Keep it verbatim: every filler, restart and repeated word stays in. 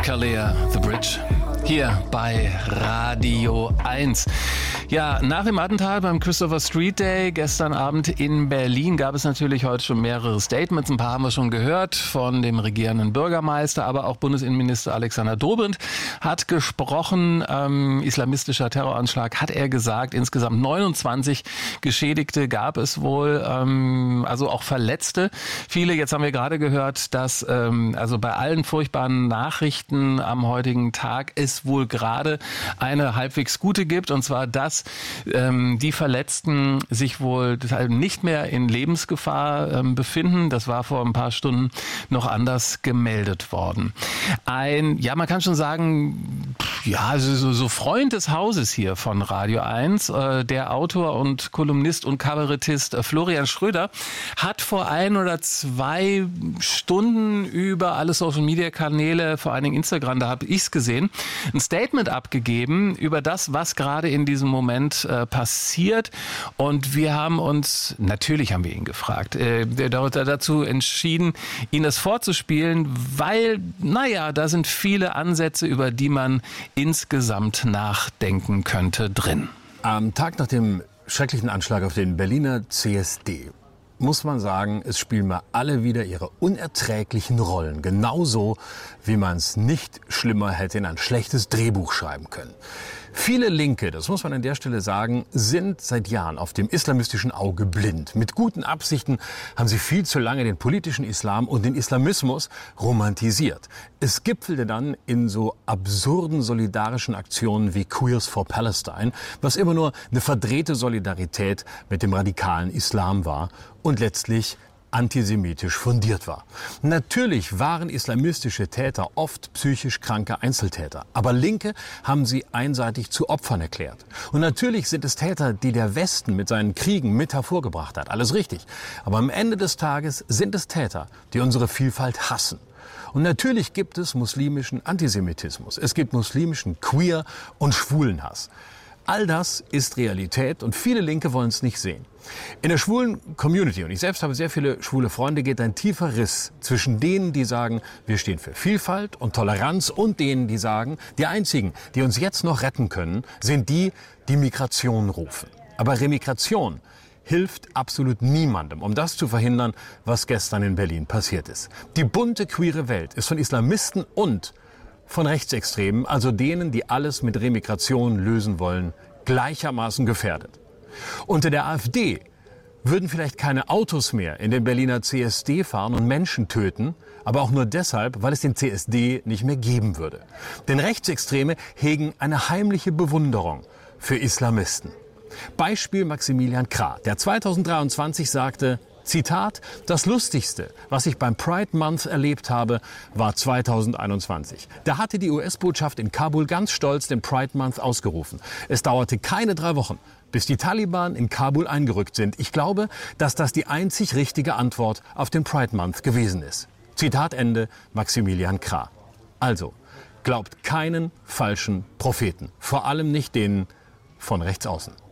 Khalea, The Bridge, hier bei Radio eins. Ja, nach dem Attentat beim Christopher Street Day gestern Abend in Berlin gab es natürlich heute schon mehrere Statements. Ein paar haben wir schon gehört von dem regierenden Bürgermeister, aber auch Bundesinnenminister Alexander Dobrindt hat gesprochen. Ähm, islamistischer Terroranschlag, hat er gesagt. Insgesamt neunundzwanzig Geschädigte gab es wohl, ähm, also auch Verletzte. Viele, jetzt haben wir gerade gehört, dass ähm, also bei allen furchtbaren Nachrichten am heutigen Tag es wohl gerade eine halbwegs gute gibt, und zwar, dass ähm, die Verletzten sich wohl nicht mehr in Lebensgefahr ähm, befinden. Das war vor ein paar Stunden noch anders gemeldet worden. Ein, ja, man kann schon sagen, ja, so, so Freund des Hauses hier von Radio eins, äh, der Autor und Kolumnist und Kabarettist äh, Florian Schröder, hat vor ein oder zwei Stunden über alle Social-Media-Kanäle, vor allen Dingen Instagram, da habe ich es gesehen, ein Statement abgegeben über das, was gerade in diesem Moment äh, passiert. Und wir haben uns, natürlich haben wir ihn gefragt, äh, dazu entschieden, ihn das vorzuspielen, weil, naja, da sind viele Ansätze, über die man insgesamt nachdenken könnte, drin. Am Tag nach dem schrecklichen Anschlag auf den Berliner C S D muss man sagen, es spielen mal alle wieder ihre unerträglichen Rollen. Genauso, wie man es nicht schlimmer hätte in ein schlechtes Drehbuch schreiben können. Viele Linke, das muss man an der Stelle sagen, sind seit Jahren auf dem islamistischen Auge blind. Mit guten Absichten haben sie viel zu lange den politischen Islam und den Islamismus romantisiert. Es gipfelte dann in so absurden solidarischen Aktionen wie Queers for Palestine, was immer nur eine verdrehte Solidarität mit dem radikalen Islam war und letztlich antisemitisch fundiert war. Natürlich waren islamistische Täter oft psychisch kranke Einzeltäter, aber Linke haben sie einseitig zu Opfern erklärt. Und natürlich sind es Täter, die der Westen mit seinen Kriegen mit hervorgebracht hat. Alles richtig. Aber am Ende des Tages sind es Täter, die unsere Vielfalt hassen. Und natürlich gibt es muslimischen Antisemitismus. Es gibt muslimischen Queer- und Schwulenhass. All das ist Realität und viele Linke wollen es nicht sehen. In der schwulen Community, und ich selbst habe sehr viele schwule Freunde, geht ein tiefer Riss zwischen denen, die sagen, wir stehen für Vielfalt und Toleranz, und denen, die sagen, die einzigen, die uns jetzt noch retten können, sind die, die Migration rufen. Aber Remigration hilft absolut niemandem, um das zu verhindern, was gestern in Berlin passiert ist. Die bunte queere Welt ist von Islamisten und von Rechtsextremen, also denen, die alles mit Remigration lösen wollen, gleichermaßen gefährdet. Unter der AfD würden vielleicht keine Autos mehr in den Berliner C S D fahren und Menschen töten, aber auch nur deshalb, weil es den C S D nicht mehr geben würde. Denn Rechtsextreme hegen eine heimliche Bewunderung für Islamisten. Beispiel Maximilian Krah, der zweitausenddreiundzwanzig sagte, Zitat, das Lustigste, was ich beim Pride Month erlebt habe, war zweitausendeinundzwanzig. Da hatte die U S-Botschaft in Kabul ganz stolz den Pride Month ausgerufen. Es dauerte keine drei Wochen, bis die Taliban in Kabul eingerückt sind. Ich glaube, dass das die einzig richtige Antwort auf den Pride Month gewesen ist. Zitat Ende, Maximilian Krah. Also, glaubt keinen falschen Propheten, vor allem nicht denen von rechts außen.